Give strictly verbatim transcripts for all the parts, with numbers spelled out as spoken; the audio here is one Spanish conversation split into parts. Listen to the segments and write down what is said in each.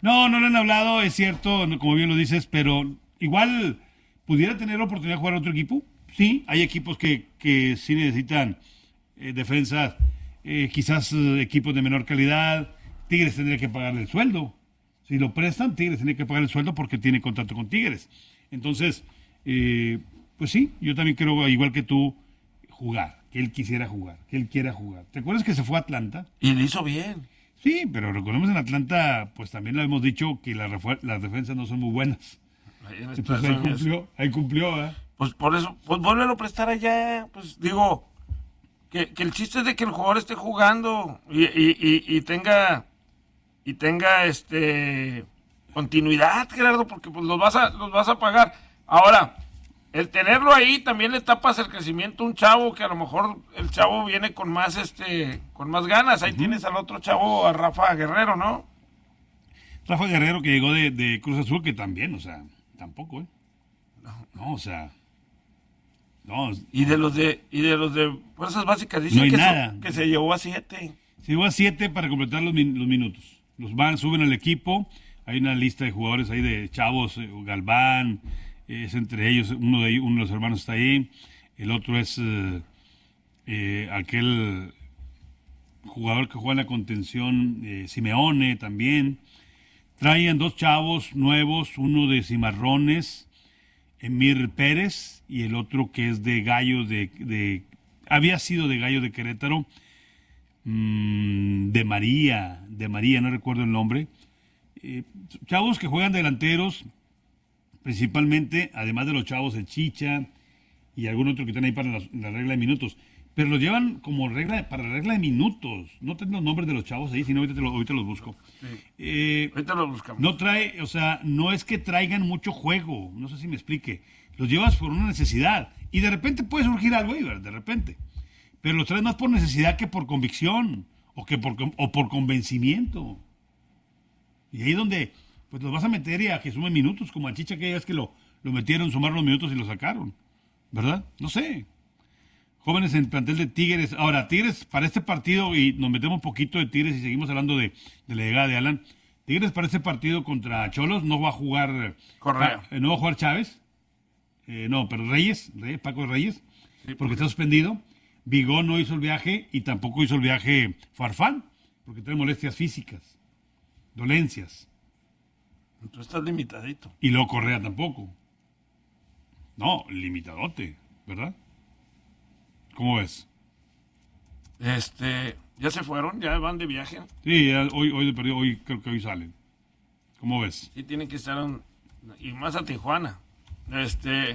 No, no le han hablado, es cierto, no, como bien lo dices, pero igual pudiera tener la oportunidad de jugar a otro equipo. Sí, hay equipos que, que sí necesitan eh, defensas, eh, quizás eh, equipos de menor calidad. Tigres tendría que pagarle el sueldo. Si lo prestan, Tigres tendría que pagar el sueldo porque tiene contrato con Tigres. Entonces, eh, pues sí, yo también creo, igual que tú, jugar, que él quisiera jugar, que él quiera jugar. ¿Te acuerdas que se fue a Atlanta? Y le hizo bien. Sí, pero recordemos en Atlanta, pues también lo hemos dicho que las, refuer- las defensas no son muy buenas. Ahí en Entonces ahí cumplió, ahí cumplió, ¿eh? Pues por eso, pues vuélvelo a prestar allá. Pues digo, que, que el chiste es de que el jugador esté jugando y, y, y, y tenga y tenga este continuidad, Gerardo, porque pues los vas a los vas a pagar. Ahora, el tenerlo ahí también le tapas el crecimiento a un chavo que a lo mejor el chavo viene con más este con más ganas. Ahí uh-huh. Tienes al otro chavo, a Rafa Guerrero, ¿no? Rafa Guerrero que llegó de, de Cruz Azul, que también, o sea, tampoco, ¿eh? No, no o sea, no. Y de los de y de los de fuerzas básicas dicen no hay que, nada. So, que se llevó a siete. Se llevó a siete para completar los, min, los minutos. Los van, suben al equipo. Hay una lista de jugadores ahí de chavos, eh, Galván, eh, es entre ellos, uno de ellos, uno de los hermanos está ahí, el otro es eh, eh, aquel jugador que juega en la contención, eh, Simeone también. Traían dos chavos nuevos, uno de Cimarrones, Emir Pérez, y el otro que es de Gallo de, de había sido de Gallo de Querétaro, mmm, de María, de María, no recuerdo el nombre. Eh, chavos que juegan delanteros, principalmente, además de los chavos, el Chicha y algún otro que están ahí para la, la regla de minutos. Pero los llevan como regla para la regla de minutos. No tengo los nombres de los chavos ahí, sino ahorita, te lo, ahorita los busco. Sí. Eh, ahorita los buscamos. No trae, o sea, no es que traigan mucho juego, no sé si me explique. Los llevas por una necesidad y de repente puede surgir algo ahí, ¿verdad? De repente. Pero los traes más por necesidad que por convicción o que por, o por convencimiento. Y ahí donde, pues los vas a meter y a que sumen minutos, como a Chicha que es que lo, lo metieron, sumaron los minutos y lo sacaron, ¿verdad? No sé. Jóvenes en plantel de Tigres. Ahora, Tigres para este partido, y nos metemos un poquito de Tigres y seguimos hablando de, de la llegada de Alan. Tigres para este partido contra Cholos no va a jugar Correa. Eh, no va a jugar Chávez. Eh, no, pero Reyes, Reyes, Paco Reyes, sí, porque, porque está suspendido. Vigón no hizo el viaje y tampoco hizo el viaje Farfán, porque tiene molestias físicas, dolencias. Tú estás limitadito. Y luego Correa tampoco. No, limitadote, ¿verdad? ¿Cómo ves? Este, ya se fueron, ya van de viaje. Sí, ya, hoy, hoy, hoy creo que hoy salen. ¿Cómo ves? Sí, tienen que estar un, y más a Tijuana. Este,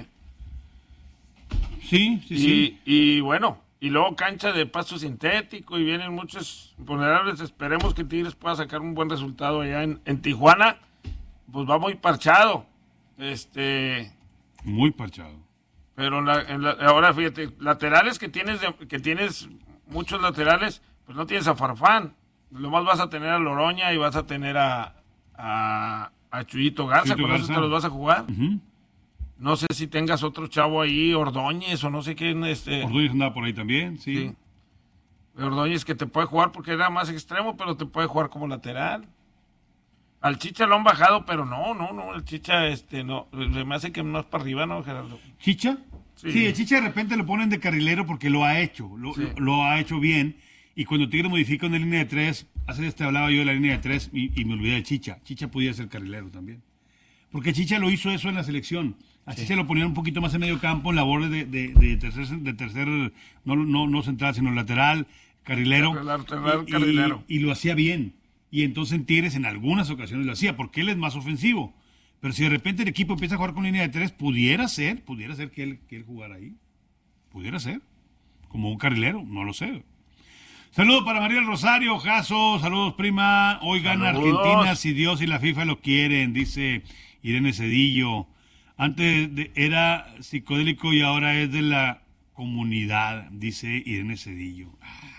sí, sí, y, sí. Y bueno, y luego cancha de pasto sintético y vienen muchos vulnerables. Esperemos que Tigres pueda sacar un buen resultado allá en, en Tijuana. Pues va muy parchado. Este, muy parchado. Pero en la, en la, ahora fíjate, laterales que tienes de, que tienes muchos laterales, pues no tienes a Farfán. Lo más vas a tener a Loroña y vas a tener a a, a Chuyito Garza, Chuyito con Garza. eso te los vas a jugar. Uh-huh. No sé si tengas otro chavo ahí, Ordóñez o no sé quién. Este... Ordóñez andaba por ahí también, sí. sí. Ordóñez que te puede jugar porque era más extremo, pero te puede jugar como lateral. Al Chicha lo han bajado, pero no, no, no, el Chicha, este, no, me hace que no es para arriba, ¿no, Gerardo? ¿Chicha? Sí. Sí, el Chicha de repente lo ponen de carrilero porque lo ha hecho, lo, sí. lo, lo ha hecho bien, y cuando Tigre modifica una línea de tres, hace este hablaba yo de la línea de tres y, y me olvidé de Chicha, Chicha podía ser carrilero también, porque Chicha lo hizo eso en la selección, a sí. Chicha lo ponían un poquito más en medio campo, en labores de, de, de tercer, de tercer no, no, no central, sino lateral, carrilero, lateral, y, carrilero. Y, y lo hacía bien. Y entonces en Tigres en algunas ocasiones lo hacía, porque él es más ofensivo. Pero si de repente el equipo empieza a jugar con línea de tres, pudiera ser, pudiera ser que él, que él jugara ahí. Pudiera ser. Como un carrilero, no lo sé. Saludos para María del Rosario, Jaso, saludos prima. Hoy gana Saludos. Argentina si Dios y la FIFA lo quieren, dice Irene Cedillo. Antes de, era psicodélico y ahora es de la comunidad, dice Irene Cedillo.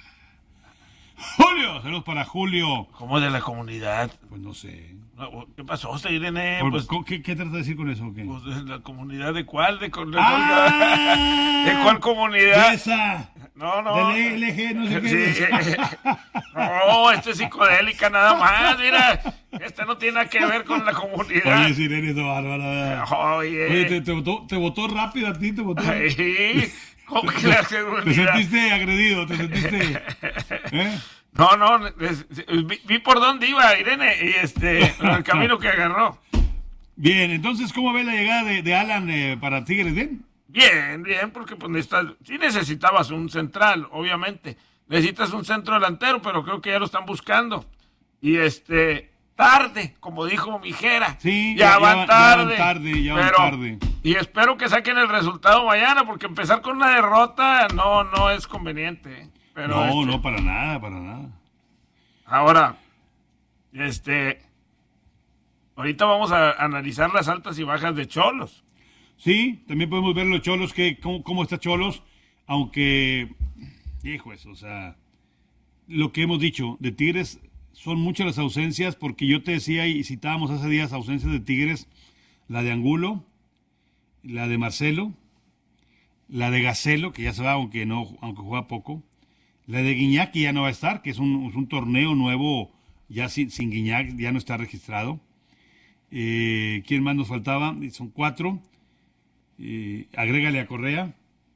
Julio, saludos para Julio. ¿Cómo de la comunidad? Pues no sé. ¿Qué pasó, Irene? Por, pues, ¿qué, ¿Qué trata de decir con eso? ¿Qué? Pues de la comunidad de cuál, de, de, ¡Ah! ¿de cuál comunidad? De esa. No, no. Del L G, no sé Sí. qué. No, esto es psicodélica nada más, mira. Este no tiene nada que ver con la comunidad. Oye, Sirene, eso bárbara. Oye. Oye, te, te, votó, te votó rápido a ti, te votó. Ay, ¿cómo que la Te seguridad? sentiste agredido, te sentiste. ¿Eh? No, no, es- vi, vi por dónde iba Irene y este, en el camino que agarró. Bien, entonces, ¿cómo ves la llegada de, de Alan eh, para Tigres? Bien. Bien, bien, porque pues necesitas, sí necesitabas un central, obviamente. Necesitas un centro delantero, pero creo que ya lo están buscando. Y este, tarde, como dijo Mijera. Sí, ya, ya- van ya- ya tarde. van tarde, ya van pero- tarde. Y espero que saquen el resultado mañana, porque empezar con una derrota no, no es conveniente. ¿eh? Pero no, este, no, para nada, para nada. Ahora, este, ahorita vamos a analizar las altas y bajas de Cholos. Sí, también podemos ver los Cholos, que, cómo, cómo está Cholos, aunque, hijo eso, o sea, lo que hemos dicho de Tigres, son muchas las ausencias, porque yo te decía y citábamos hace días ausencias de Tigres, la de Angulo, la de Marcelo, la de Gacelo, que ya se va, aunque, no, aunque juega poco, la de Guiñac, que ya no va a estar, que es un, es un torneo nuevo, ya sin, sin Guiñac, ya no está registrado. Eh, ¿Quién más nos faltaba? Son cuatro. Eh, agrégale a Correa,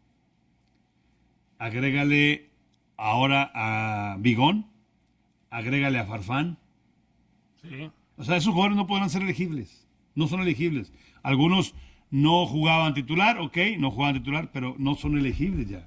agrégale ahora a Bigón, agrégale a Farfán. Sí. O sea, esos jugadores no podrán ser elegibles, no son elegibles. Algunos no jugaban titular, ok, no jugaban titular, pero no son elegibles ya.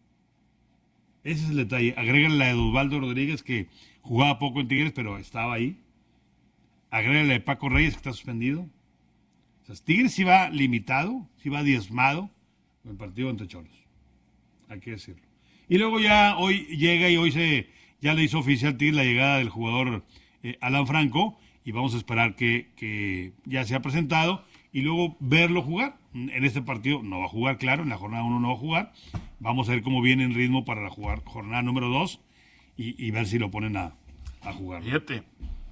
Ese es el detalle. Agrégale la de Osvaldo Rodríguez, que jugaba poco en Tigres, pero estaba ahí. Agrégale a Paco Reyes, que está suspendido. O sea, Tigres sí va limitado, sí va diezmado en el partido ante Cholos. Hay que decirlo. Y luego ya hoy llega y hoy se ya le hizo oficial Tigres la llegada del jugador eh, Alan Franco, y vamos a esperar que, que ya se ha presentado y luego verlo jugar. En este partido no va a jugar, claro, en la jornada uno no va a jugar. Vamos a ver cómo viene en ritmo para la jugar, jornada número dos y, y ver si lo ponen a, a jugar. Fíjate,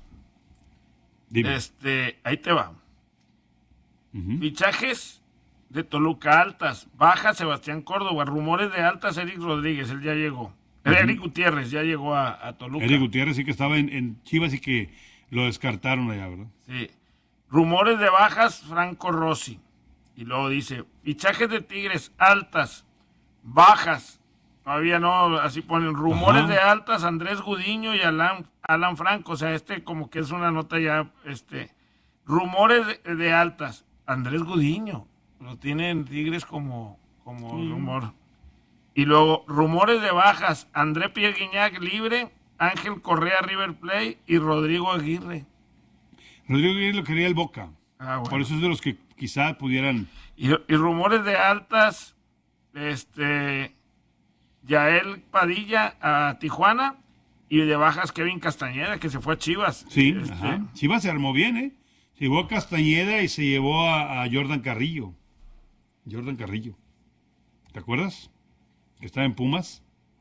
Dime. este, ahí te va. Ujú. Fichajes de Toluca altas, baja Sebastián Córdoba, rumores de altas Eric Rodríguez, él ya llegó. Ujú. Eric Gutiérrez ya llegó a, a Toluca. Eric Gutiérrez sí que estaba en, en Chivas y que lo descartaron allá, ¿verdad? Sí. Rumores de bajas, Franco Rossi. Y luego dice, fichajes de Tigres altas, bajas. Todavía no, así ponen rumores Ajá. de altas, Andrés Gudiño y Alan, Alan Franco. O sea, este como que es una nota ya, este, rumores de, de altas, Andrés Gudiño. Lo tienen Tigres como, como Sí. rumor. Y luego, rumores de bajas, André Pierre Guignac libre, Ángel Correa River Plate y Rodrigo Aguirre. Rodrigo Aguirre lo quería el Boca. Ah, bueno. Por eso es de los que quizá pudieran. Y, y rumores de altas, este, Yael Padilla a Tijuana y de bajas Kevin Castañeda, que se fue a Chivas. Sí, Este, ajá. Chivas se armó bien, ¿eh? Se llevó a Castañeda y se llevó a, a Jordan Carrillo. Jordan Carrillo. ¿Te acuerdas? Que estaba en Pumas.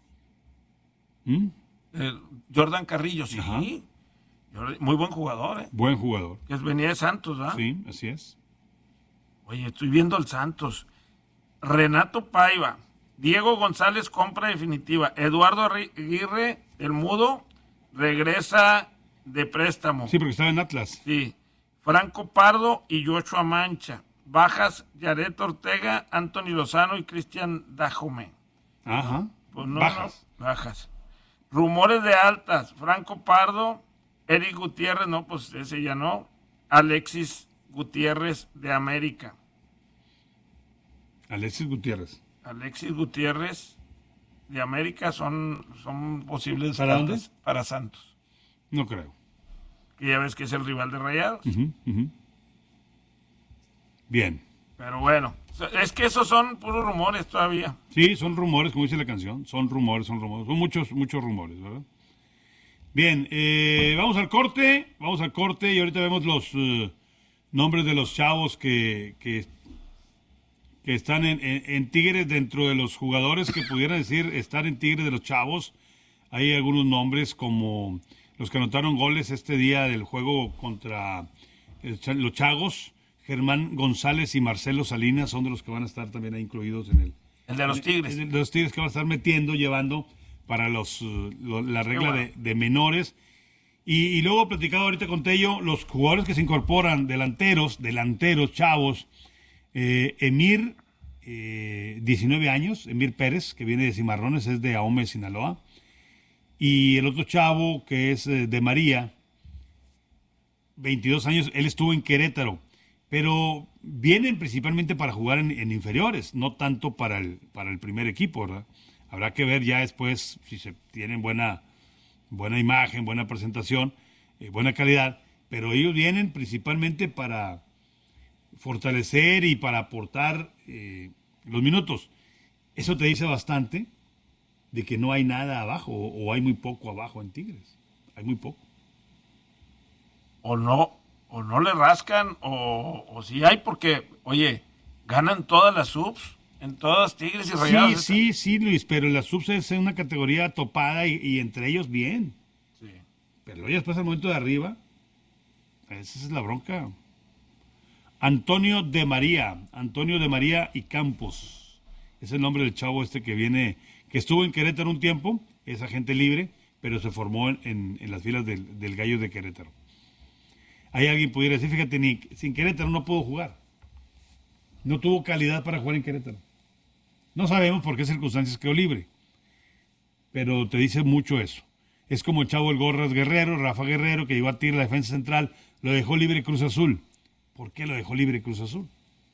¿Mm? eh, Jordan Carrillo, sí. Ajá. Jordi- Muy buen jugador, ¿eh? Buen jugador. Que venía de Santos, ¿verdad? Sí, así es. Oye, estoy viendo el Santos. Renato Paiva, Diego González, compra definitiva. Eduardo Arri- Aguirre, el mudo, regresa de préstamo. Sí, porque estaba en Atlas. Sí. Franco Pardo y Joshua Mancha. Bajas, Yaret Ortega, Anthony Lozano y Cristian Dajome. Ajá. Pues no, Bajas. no, bajas. Rumores de altas. Franco Pardo, Eric Gutiérrez, no, pues ese ya no. Alexis Gutiérrez de América. Alexis Gutiérrez. Alexis Gutiérrez de América son, son posibles ¿Para altas dónde? para Santos. No creo. Que ya ves que es el rival de Rayados. Ujú, ujú. Bien. Pero bueno, es que esos son puros rumores todavía. Sí, son rumores, como dice la canción. Son rumores, son rumores. Son muchos, muchos rumores, ¿verdad? Bien, eh, vamos al corte. Vamos al corte y ahorita vemos los eh, nombres de los chavos que, que, que están en, en, en Tigres, dentro de los jugadores que pudieran decir estar en Tigres de los chavos. Hay algunos nombres como los que anotaron goles este día del juego contra el Cha- los Chagos. Germán González y Marcelo Salinas son de los que van a estar también ahí incluidos en el, El de los Tigres. El de los Tigres que van a estar metiendo, llevando para los, uh, lo, la regla bueno. de, de menores. Y, y luego platicado ahorita con Tello, los jugadores que se incorporan, delanteros, delanteros, chavos, eh, Emir, eh, diecinueve años, Emir Pérez, que viene de Cimarrones, es de Ahome, Sinaloa. Y el otro chavo, que es eh, de María, veintidós años, él estuvo en Querétaro. Pero vienen principalmente para jugar en, en inferiores, no tanto para el, para el primer equipo, ¿verdad? Habrá que ver ya después si se tienen buena, buena imagen, buena presentación, eh, buena calidad, pero ellos vienen principalmente para fortalecer y para aportar eh, los minutos. Eso te dice bastante de que no hay nada abajo o, o hay muy poco abajo en Tigres. Hay muy poco. O no, o no le rascan, o, o sí hay, porque, oye, ganan todas las subs, en todas Tigres y Rayados. Sí, sí, sí, Luis, pero la subs es una categoría topada y, y entre ellos bien. Sí. Pero luego después al momento de arriba, esa es la bronca. Antonio de María, Antonio de María y Campos. Es el nombre del chavo este que viene, que estuvo en Querétaro un tiempo, es agente libre, pero se formó en, en, en las filas del, del Gallo de Querétaro. Hay alguien pudiera decir, fíjate, ni sin Querétaro no pudo jugar. No tuvo calidad para jugar en Querétaro. No sabemos por qué circunstancias quedó libre. Pero te dice mucho eso. Es como el chavo el Gorras Guerrero, Rafa Guerrero, que llegó a tirar la defensa central, lo dejó libre Cruz Azul. ¿Por qué lo dejó libre Cruz Azul?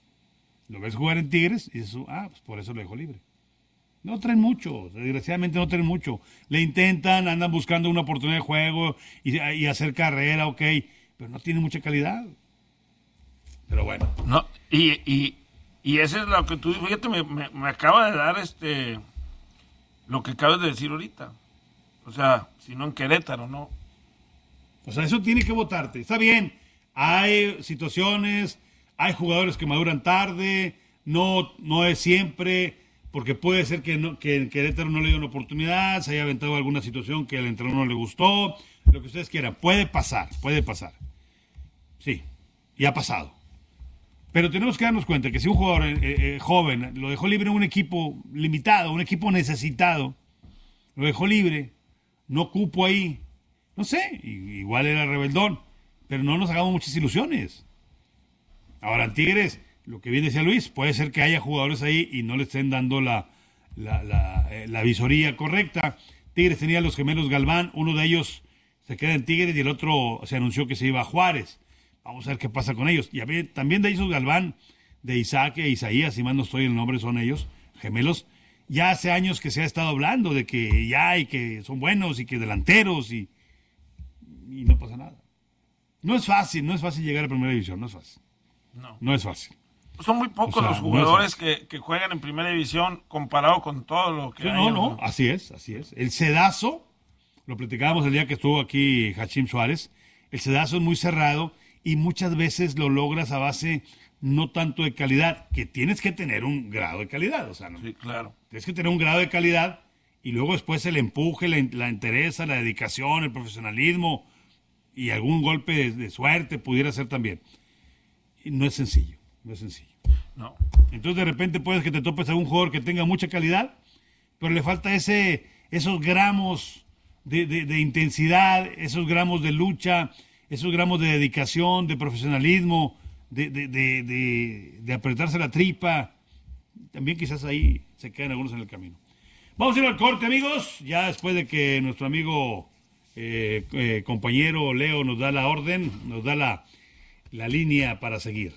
Lo ves jugar en Tigres y dices, ah, pues por eso lo dejó libre. No traen mucho, desgraciadamente no traen mucho. Le intentan, andan buscando una oportunidad de juego y, y hacer carrera, ok, pero no tiene mucha calidad. Pero bueno. No, y, y, y eso es lo que tú, fíjate, me, me, me acaba de dar este lo que acabas de decir ahorita. O sea, si no en Querétaro, ¿no? O sea, eso tiene que votarte. Está bien, hay situaciones, hay jugadores que maduran tarde, no, no es siempre, porque puede ser que, no, que en Querétaro no le dio una oportunidad, se haya aventado alguna situación que al entrenador no le gustó, lo que ustedes quieran. Puede pasar, puede pasar. Sí, y ha pasado. Pero tenemos que darnos cuenta que si un jugador eh, eh, joven lo dejó libre en un equipo limitado, un equipo necesitado, lo dejó libre, no cupo ahí, no sé, igual era rebeldón, pero no nos hagamos muchas ilusiones. Ahora, en Tigres, lo que bien decía Luis, puede ser que haya jugadores ahí y no le estén dando la, la, la, eh, la visoría correcta. Tigres tenía los gemelos Galván, uno de ellos se queda en Tigres y el otro se anunció que se iba a Juárez. Vamos a ver qué pasa con ellos. Y a ver, también de esos Galván, de Isaac e Isaías, si más no estoy el nombre, son ellos, gemelos. Ya hace años que se ha estado hablando de que ya y que son buenos y que delanteros y, y no pasa nada. No es fácil, no es fácil llegar a primera división, no es fácil. No. No es fácil. Son muy pocos, o sea, los jugadores no que, que juegan en primera división comparado con todo lo que sí, hay. No, no, así es, así es. El sedazo, lo platicábamos el día que estuvo aquí Hachim Suárez, el sedazo es muy cerrado y muchas veces lo logras a base no tanto de calidad, que tienes que tener un grado de calidad, o sea, ¿no? Sí, claro. Tienes que tener un grado de calidad y luego después el empuje, la, la interesa, la dedicación, el profesionalismo y algún golpe de, de suerte pudiera ser también. Y no es sencillo, no es sencillo. No. Entonces de repente puedes que te topes a un jugador que tenga mucha calidad, pero le falta ese, esos gramos de, de, de intensidad, esos gramos de lucha, esos gramos de dedicación, de profesionalismo, de, de, de, de, de apretarse la tripa. También quizás ahí se quedan algunos en el camino. Vamos a ir al corte, amigos, ya después de que nuestro amigo eh, eh, compañero Leo nos da la orden, nos da la, la línea para seguir.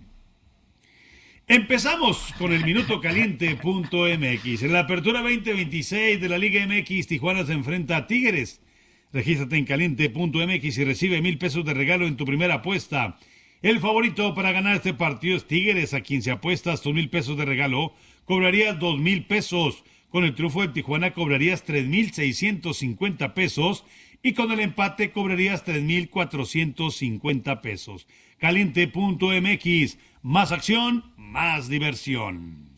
Empezamos con el minuto caliente punto m x. En la apertura veinte veintiséis de la Liga M X, Tijuana se enfrenta a Tigres. Regístrate en caliente punto m x y recibe mil pesos de regalo en tu primera apuesta. El favorito para ganar este partido es Tigres, a quien si apuestas tus mil pesos de regalo, cobrarías dos mil pesos. Con el triunfo de Tijuana cobrarías tres mil seiscientos cincuenta pesos y con el empate cobrarías tres mil cuatrocientos cincuenta pesos. caliente punto m x, más acción, más diversión.